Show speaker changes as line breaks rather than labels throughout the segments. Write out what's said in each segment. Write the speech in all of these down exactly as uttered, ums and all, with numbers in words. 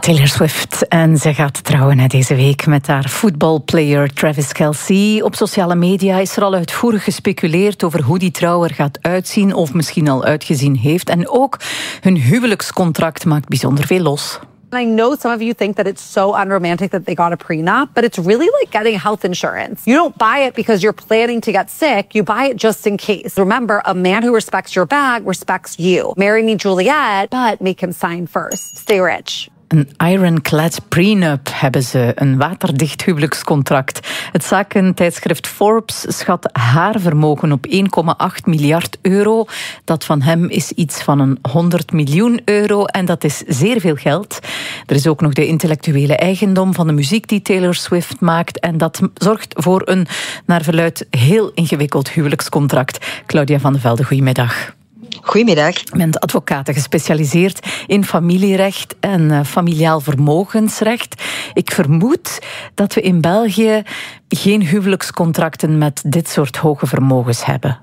Taylor Swift. En ze gaat trouwen hè, deze week met haar voetbalplayer Travis Kelce. Op sociale media is er al uitvoerig gespeculeerd over hoe die trouw er gaat uitzien, of misschien al uitgezien heeft. En ook hun huwelijkscontract maakt bijzonder veel los.
I know some of you think that it's so unromantic that they got a prenup, but it's really like getting health insurance. You don't buy it because you're planning to get sick. You buy it just in case. Remember, a man who respects your bag respects you. Marry me, Juliet, but make him sign first. Stay rich.
Een ironclad prenup hebben ze, een waterdicht huwelijkscontract. Het zakentijdschrift Forbes schat haar vermogen op één komma acht miljard euro. Dat van hem is iets van een honderd miljoen euro en dat is zeer veel geld. Er is ook nog de intellectuele eigendom van de muziek die Taylor Swift maakt en dat zorgt voor een, naar verluidt, heel ingewikkeld huwelijkscontract. Claudia van de Velde, goedemiddag.
Goedemiddag.
Je bent advocaat gespecialiseerd in familierecht en uh, familiaal vermogensrecht. Ik vermoed dat we in België geen huwelijkscontracten met dit soort hoge vermogens hebben.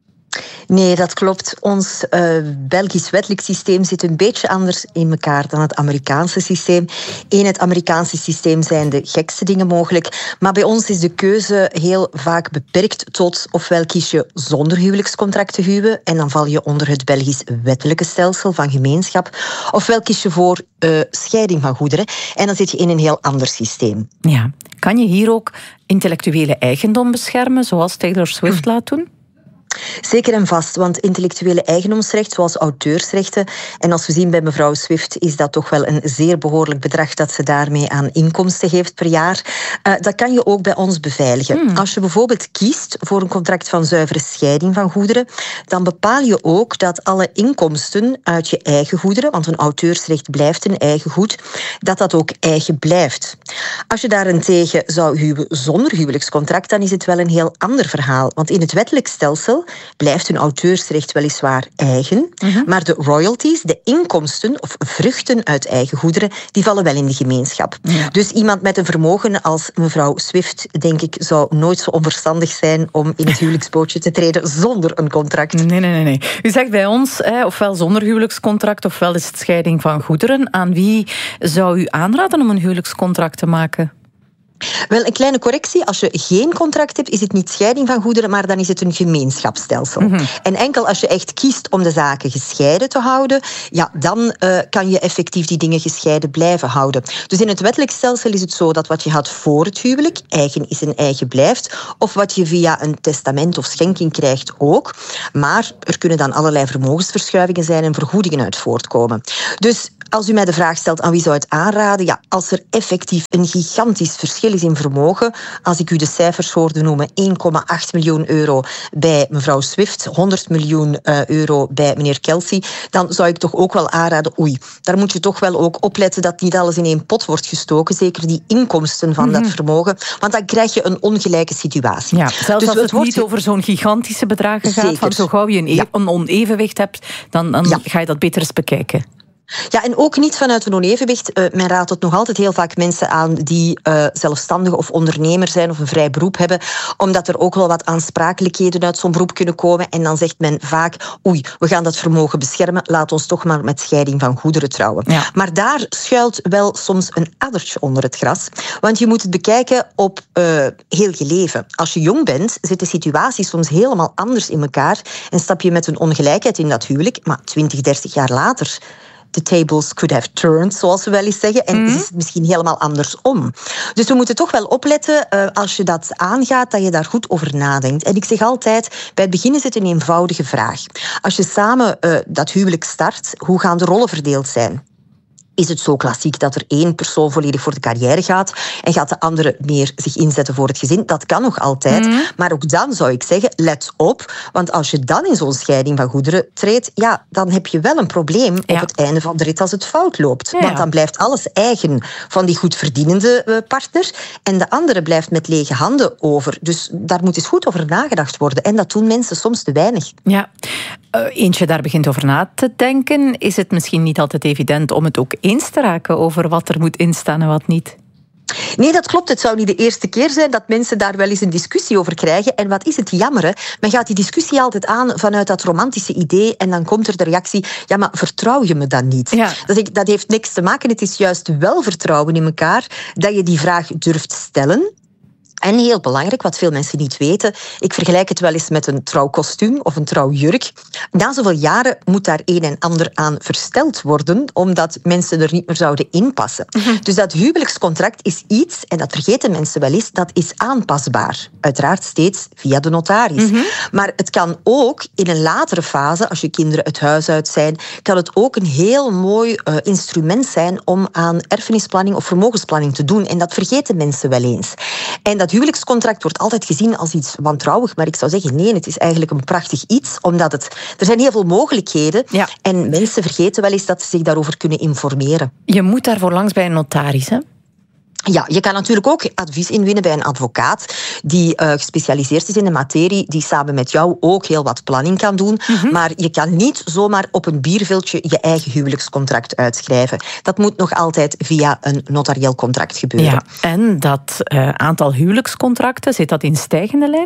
Nee, dat klopt. Ons uh, Belgisch wettelijk systeem zit een beetje anders in elkaar dan het Amerikaanse systeem. In het Amerikaanse systeem zijn de gekste dingen mogelijk. Maar bij ons is de keuze heel vaak beperkt tot ofwel kies je zonder huwelijkscontract te huwen en dan val je onder het Belgisch wettelijke stelsel van gemeenschap. Ofwel kies je voor uh, scheiding van goederen en dan zit je in een heel ander systeem.
Ja. Kan je hier ook intellectuele eigendom beschermen, zoals Taylor Swift laat doen?
Zeker en vast, want intellectuele eigendomsrecht, zoals auteursrechten, en als we zien bij mevrouw Swift, is dat toch wel een zeer behoorlijk bedrag dat ze daarmee aan inkomsten heeft per jaar. Uh, dat kan je ook bij ons beveiligen. Hmm. Als je bijvoorbeeld kiest voor een contract van zuivere scheiding van goederen, dan bepaal je ook dat alle inkomsten uit je eigen goederen, want een auteursrecht blijft een eigen goed, dat dat ook eigen blijft. Als je daarentegen zou huwen zonder huwelijkscontract, dan is het wel een heel ander verhaal, want in het wettelijk stelsel blijft hun auteursrecht weliswaar eigen, uh-huh. maar de royalties, de inkomsten of vruchten uit eigen goederen, die vallen wel in de gemeenschap. Ja. Dus iemand met een vermogen als mevrouw Swift, denk ik, zou nooit zo onverstandig zijn om in het huwelijksbootje te treden zonder een contract.
Nee, nee, nee. nee. U zegt bij ons, hè, ofwel zonder huwelijkscontract, ofwel is het scheiding van goederen. Aan wie zou u aanraden om een huwelijkscontract te maken?
Wel, een kleine correctie. Als je geen contract hebt, is het niet scheiding van goederen, maar dan is het een gemeenschapsstelsel. Mm-hmm. En enkel als je echt kiest om de zaken gescheiden te houden, ja, dan uh, kan je effectief die dingen gescheiden blijven houden. Dus in het wettelijk stelsel is het zo dat wat je had voor het huwelijk eigen is en eigen blijft, of wat je via een testament of schenking krijgt ook. Maar er kunnen dan allerlei vermogensverschuivingen zijn en vergoedingen uit voortkomen. Dus als u mij de vraag stelt aan wie zou het aanraden, ja, als er effectief een gigantisch verschil is in vermogen, als ik u de cijfers hoorde noemen, één komma acht miljoen euro bij mevrouw Swift, honderd miljoen euro bij meneer Kelce, dan zou ik toch ook wel aanraden, oei, daar moet je toch wel ook opletten dat niet alles in één pot wordt gestoken, zeker die inkomsten van mm-hmm. dat vermogen, want dan krijg je een ongelijke situatie.
Ja, zelfs dus als het, het wordt... niet over zo'n gigantische bedragen gaat, van zo gauw je een, e- ja. een onevenwicht hebt, dan, dan ja. ga je dat beter eens bekijken.
Ja, en ook niet vanuit een onevenwicht. Uh, men raadt het nog altijd heel vaak mensen aan die uh, zelfstandig of ondernemer zijn of een vrij beroep hebben, omdat er ook wel wat aansprakelijkheden uit zo'n beroep kunnen komen. En dan zegt men vaak, oei, we gaan dat vermogen beschermen, laat ons toch maar met scheiding van goederen trouwen. Ja. Maar daar schuilt wel soms een addertje onder het gras, want je moet het bekijken op uh, heel je leven. Als je jong bent, zit de situatie soms helemaal anders in elkaar en stap je met een ongelijkheid in dat huwelijk, maar twintig, dertig jaar later, the tables could have turned, zoals we wel eens zeggen. En mm-hmm. is het misschien helemaal andersom. Dus we moeten toch wel opletten, uh, als je dat aangaat, dat je daar goed over nadenkt. En ik zeg altijd, bij het begin is het een eenvoudige vraag. Als je samen uh, dat huwelijk start, hoe gaan de rollen verdeeld zijn? Is het zo klassiek dat er één persoon volledig voor de carrière gaat en gaat de andere meer zich inzetten voor het gezin? Dat kan nog altijd. Mm. Maar ook dan zou ik zeggen, let op. Want als je dan in zo'n scheiding van goederen treedt, ja, dan heb je wel een probleem ja. op het einde van de rit als het fout loopt. Ja. Want dan blijft alles eigen van die goed verdienende partner en de andere blijft met lege handen over. Dus daar moet eens goed over nagedacht worden. En dat doen mensen soms te weinig.
Ja. Uh, eentje daar begint over na te denken. Is het misschien niet altijd evident om het ook eens te raken over wat er moet instaan en wat niet?
Nee, dat klopt. Het zou niet de eerste keer zijn dat mensen daar wel eens een discussie over krijgen. En wat is het jammer? Men gaat die discussie altijd aan vanuit dat romantische idee en dan komt er de reactie, ja, maar vertrouw je me dan niet?
Ja.
Dat, dat heeft niks te maken. Het is juist wel vertrouwen in elkaar dat je die vraag durft stellen. En heel belangrijk, wat veel mensen niet weten, ik vergelijk het wel eens met een trouwkostuum of een trouwjurk. Na zoveel jaren moet daar een en ander aan versteld worden, omdat mensen er niet meer zouden inpassen. Mm-hmm. Dus dat huwelijkscontract is iets, en dat vergeten mensen wel eens, dat is aanpasbaar. Uiteraard steeds via de notaris. Mm-hmm. Maar het kan ook in een latere fase, als je kinderen het huis uit zijn, kan het ook een heel mooi uh, instrument zijn om aan erfenisplanning of vermogensplanning te doen. En dat vergeten mensen wel eens. En dat huwelijkscontract wordt altijd gezien als iets wantrouwig, maar ik zou zeggen, nee, het is eigenlijk een prachtig iets, omdat het, er zijn heel veel mogelijkheden. Ja. En mensen vergeten wel eens dat ze zich daarover kunnen informeren.
Je moet daarvoor langs bij een notaris, hè?
Ja, je kan natuurlijk ook advies inwinnen bij een advocaat die uh, gespecialiseerd is in de materie, die samen met jou ook heel wat planning kan doen. Mm-hmm. Maar je kan niet zomaar op een bierveeltje je eigen huwelijkscontract uitschrijven. Dat moet nog altijd via een notarieel contract gebeuren.
Ja, en dat uh, aantal huwelijkscontracten, zit dat in stijgende lijn?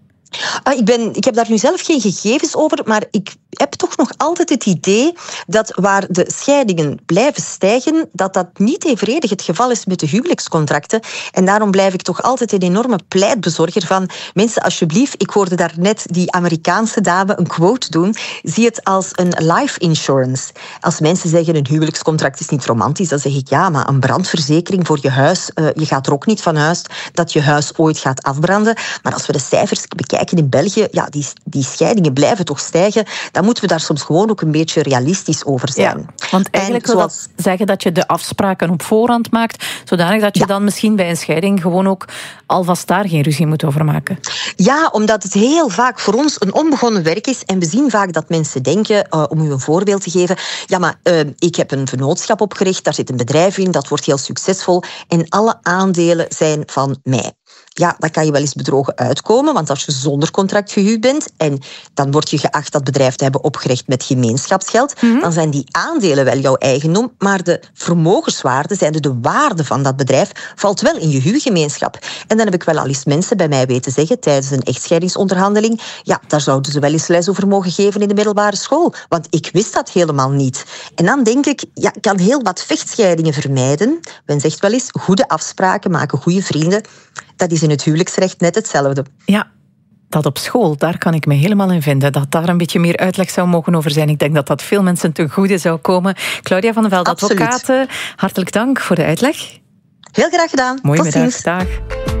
Uh, ik, ben, ik heb daar nu zelf geen gegevens over, maar ik heb toch nog altijd het idee dat waar de scheidingen blijven stijgen, dat dat niet evenredig het geval is met de huwelijkscontracten. En daarom blijf ik toch altijd een enorme pleitbezorger van mensen, alsjeblieft, ik hoorde daar net die Amerikaanse dame een quote doen, zie het als een life insurance. Als mensen zeggen een huwelijkscontract is niet romantisch, dan zeg ik ja, maar een brandverzekering voor je huis, uh, je gaat er ook niet van uit dat je huis ooit gaat afbranden. Maar als we de cijfers bekijken in België, ja, die, die scheidingen blijven toch stijgen, dan moeten we daar soms gewoon ook een beetje realistisch over zijn.
Ja, want eigenlijk en wil zoals... dat zeggen dat je de afspraken op voorhand maakt, zodanig dat je ja. dan misschien bij een scheiding gewoon ook alvast daar geen ruzie moet over maken.
Ja, omdat het heel vaak voor ons een onbegonnen werk is en we zien vaak dat mensen denken, uh, om u een voorbeeld te geven, ja, maar uh, ik heb een vennootschap opgericht, daar zit een bedrijf in, dat wordt heel succesvol en alle aandelen zijn van mij. Ja, dat kan je wel eens bedrogen uitkomen, want als je zonder contract gehuwd bent en dan word je geacht dat bedrijf te hebben opgericht met gemeenschapsgeld, mm-hmm. dan zijn die aandelen wel jouw eigendom, maar de vermogenswaarde, zijnde de waarde van dat bedrijf, valt wel in je huwgemeenschap. En dan heb ik wel al eens mensen bij mij weten zeggen tijdens een echtscheidingsonderhandeling, ja, daar zouden ze wel eens les over mogen geven in de middelbare school, want ik wist dat helemaal niet. En dan denk ik, ja, ik kan heel wat vechtscheidingen vermijden. Men zegt wel eens, goede afspraken maken goede vrienden. Dat is in het huwelijksrecht net hetzelfde.
Ja, dat op school, daar kan ik me helemaal in vinden. Dat daar een beetje meer uitleg zou mogen over zijn. Ik denk dat dat veel mensen ten goede zou komen. Claudia van den Velde, advocaat, hartelijk dank voor de uitleg.
Heel graag gedaan.
Mooie
Tot
middag.
ziens.
Dag.